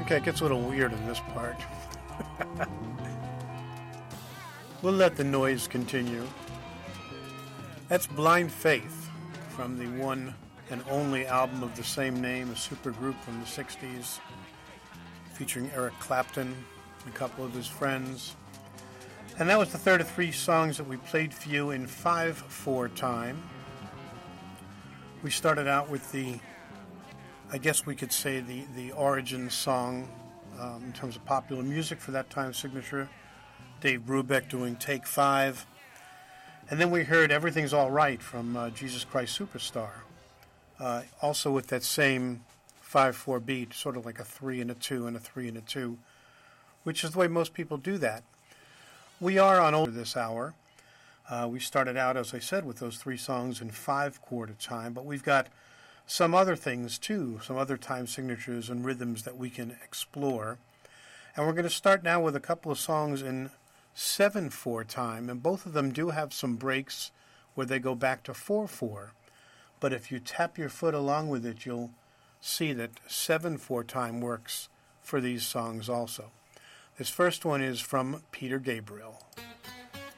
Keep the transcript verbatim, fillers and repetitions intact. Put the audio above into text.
Okay, it gets a little weird in this part. We'll let the noise continue. That's Blind Faith from the one and only album of the same name, a supergroup from the sixties, featuring Eric Clapton and a couple of his friends. And that was the third of three songs that we played for you in five four time. We started out with the, I guess we could say, the, the origin song um, in terms of popular music for that time signature. Dave Brubeck doing Take Five. And then we heard Everything's All Right from uh, Jesus Christ Superstar. Uh, also with that same five four beat, sort of like a three and a two and a three and a two, which is the way most people do that. We are on over this hour. Uh, we started out, as I said, with those three songs in five quarter time, but we've got some other things too, some other time signatures and rhythms that we can explore. And we're going to start now with a couple of songs in seven four time, and both of them do have some breaks where they go back to four four. But if you tap your foot along with it, you'll see that seven four time works for these songs also. This first one is from Peter Gabriel.